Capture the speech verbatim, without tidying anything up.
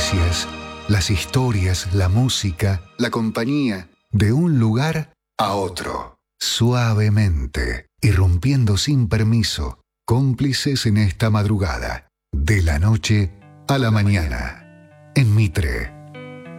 noticias, las historias, la música, la compañía, de un lugar a otro. Suavemente, irrumpiendo sin permiso, cómplices en esta madrugada, de la noche a la mañana. En Mitre,